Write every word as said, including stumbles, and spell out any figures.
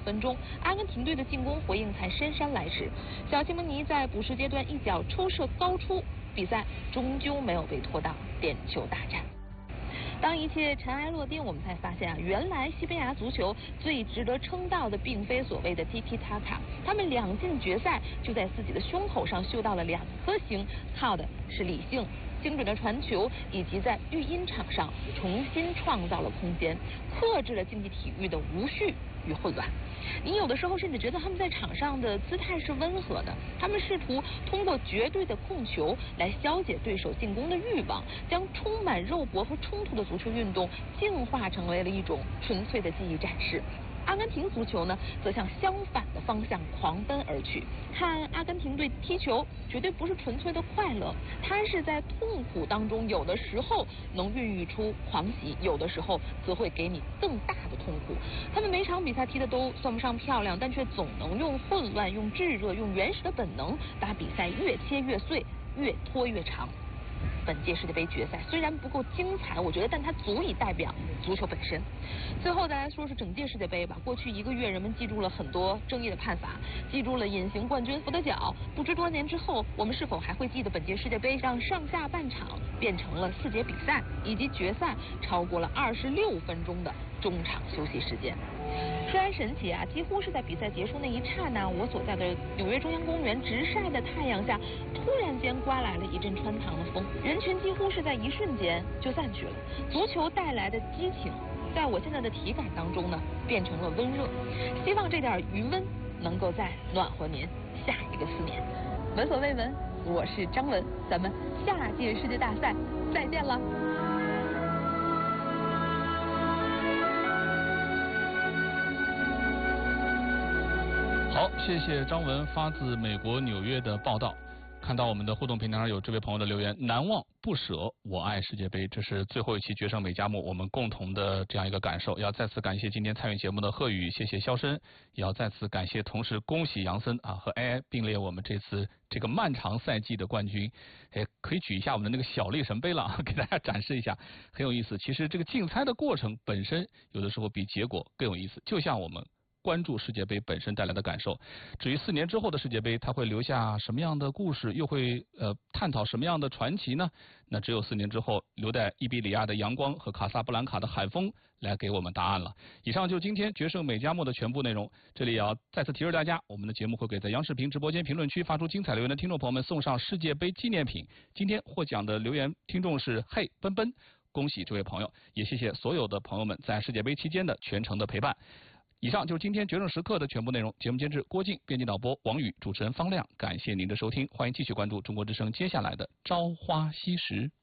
分钟，阿根廷队的进攻回应才姗姗来迟。小西蒙尼在补时阶段一脚抽射高出，比赛终究没有被拖到点球大战。当一切尘埃落定，我们才发现啊，原来西班牙足球最值得称道的，并非所谓的踢踢塔塔，他们两进决赛就在自己的胸口上绣到了两颗星，靠的是理性、精准的传球，以及在育婴场上重新创造了空间，克制了竞技体育的无序与混乱。你有的时候甚至觉得他们在场上的姿态是温和的，他们试图通过绝对的控球来消解对手进攻的欲望，将充满肉搏和冲突的足球运动净化成为了一种纯粹的技艺展示。阿根廷足球呢，则向相反的方向狂奔而去。看阿根廷队踢球，绝对不是纯粹的快乐，它是在痛苦当中，有的时候能孕育出狂喜，有的时候则会给你更大的痛苦。他们每场比赛踢的都算不上漂亮，但却总能用混乱、用炙热、用原始的本能，把比赛越切越碎，越拖越长。本届世界杯决赛虽然不够精彩，我觉得，但它足以代表足球本身。最后再来说说整届世界杯吧。过去一个月，人们记住了很多争议的判罚，记住了隐形冠军福德角。不知多年之后，我们是否还会记得本届世界杯让上下半场变成了四节比赛，以及决赛超过了二十六分钟的中场休息时间？说来神奇啊，几乎是在比赛结束那一刹那，我所在的纽约中央公园直晒的太阳下，突然间刮来了一阵穿堂的风，人群几乎是在一瞬间就散去了。足球带来的激情，在我现在的体感当中呢，变成了温热。希望这点余温能够再暖和您下一个思念。闻所未闻，我是张文，咱们下届世界大赛再见了。 好，谢谢张文发自美国纽约的报道。看到我们的互动平台上有这位朋友的留言，难忘不舍，我爱世界杯，这是最后一期决胜美加木我们共同的这样一个感受。要再次感谢今天参与节目的贺宇，谢谢肖申，也要再次感谢，同时恭喜杨森啊和 A I 并列我们这次这个漫长赛季的冠军。哎，可以举一下我们的那个小力神杯了，给大家展示一下，很有意思。其实这个竞猜的过程本身有的时候比结果更有意思，就像我们关注世界杯本身带来的感受。至于四年之后的世界杯，它会留下什么样的故事，又会呃探讨什么样的传奇呢？那只有四年之后，留在伊比利亚的阳光和卡萨布兰卡的海风来给我们答案了。以上就今天决胜美加墨的全部内容。这里也要再次提示大家，我们的节目会给在央视频直播间评论区发出精彩留言的听众朋友们送上世界杯纪念品。今天获奖的留言听众是嘿奔奔，恭喜这位朋友，也谢谢所有的朋友们在世界杯期间的全程的陪伴。以上就是今天决胜时刻的全部内容。节目监制郭靖，编辑导播王宇，主持人方亮。感谢您的收听，欢迎继续关注中国之声接下来的朝花夕拾。